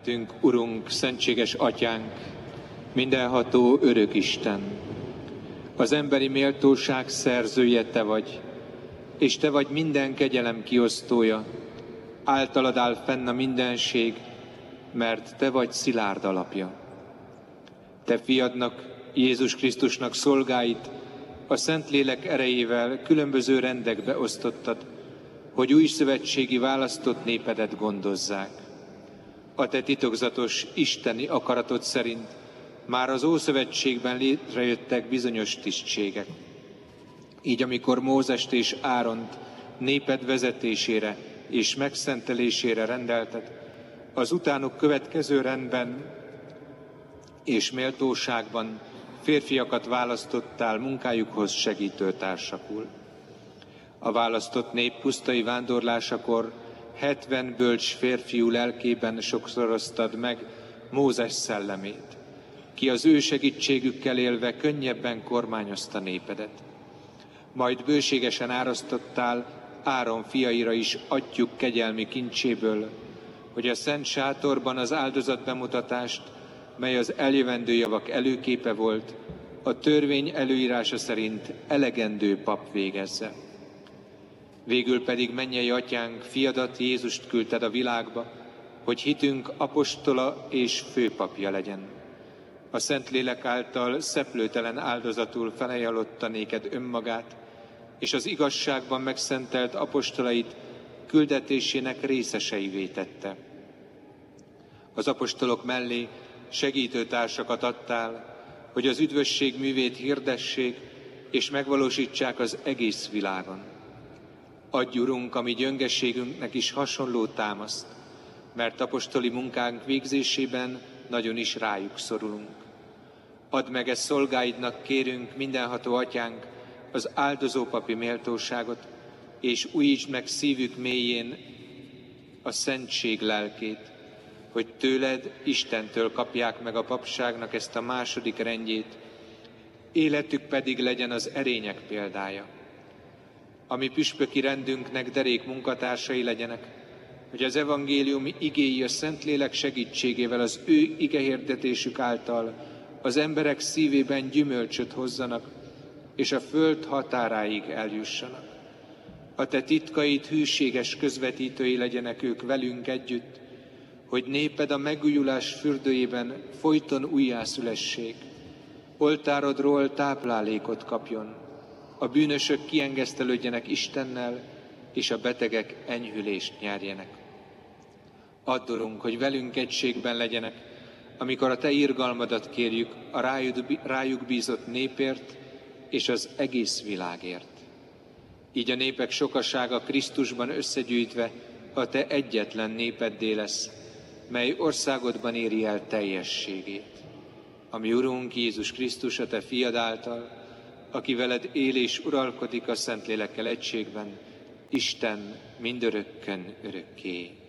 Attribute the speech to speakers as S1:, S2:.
S1: Teremtőnk, Urunk, szentséges Atyánk, mindenható örök Isten, az emberi méltóság szerzője Te vagy, és Te vagy minden kegyelem kiosztója, általad áll fenn a mindenség, mert Te vagy szilárd alapja. Te fiadnak, Jézus Krisztusnak szolgáit a Szentlélek erejével különböző rendekbe osztottad, hogy új szövetségi választott népedet gondozzák. A Te titokzatos, isteni akaratod szerint már az Ószövetségben létrejöttek bizonyos tisztségek. Így amikor Mózest és Áront néped vezetésére és megszentelésére rendelted, az utánuk következő rendben és méltóságban férfiakat választottál munkájukhoz segítő társakul. A választott nép pusztai vándorlásakor 70 bölcs férfiú lelkében sokszoroztad meg Mózes szellemét, ki az ő segítségükkel élve könnyebben kormányozta népedet. Majd bőségesen árasztottál Áron fiaira is atyjuk kegyelmi kincséből, hogy a szent sátorban az áldozatbemutatást, mely az eljövendő javak előképe volt, a törvény előírása szerint elegendő pap végezze. Végül pedig mennyei Atyánk, fiadat Jézust küldted a világba, hogy hitünk apostola és főpapja legyen. A Szentlélek által szeplőtelen áldozatul felajánlotta néked önmagát, és az igazságban megszentelt apostolait küldetésének részeseivé tette. Az apostolok mellé segítőtársakat adtál, hogy az üdvösség művét hirdessék és megvalósítsák az egész világon. Adj, Urunk, a mi gyöngességünknek is hasonló támaszt, mert apostoli munkánk végzésében nagyon is rájuk szorulunk. Add meg ezt szolgáidnak, kérünk, mindenható Atyánk, az áldozó papi méltóságot, és újítsd meg szívük mélyén a szentség lelkét, hogy tőled, Istentől kapják meg a papságnak ezt a második rendjét, életük pedig legyen az erények példája. A mi püspöki rendünknek derék munkatársai legyenek, hogy az evangélium igéi a Szentlélek segítségével az ő igehirdetésük által az emberek szívében gyümölcsöt hozzanak, és a föld határáig eljussanak. A Te titkaid hűséges közvetítői legyenek ők velünk együtt, hogy néped a megújulás fürdőjében folyton újjászülessék, oltárodról táplálékot kapjon, a bűnösök kiengesztelődjenek Istennel, és a betegek enyhülést nyerjenek. Add, Urunk, hogy velünk egységben legyenek, amikor a Te irgalmadat kérjük a rájuk bízott népért és az egész világért. Így a népek sokasága Krisztusban összegyűjtve a Te egyetlen népeddé lesz, mely országodban éri el teljességét. Ami Urunk Jézus Krisztus, a Te fiad által, aki veled él és uralkodik a Szentlélekkel egységben, Isten mindörökkön örökké.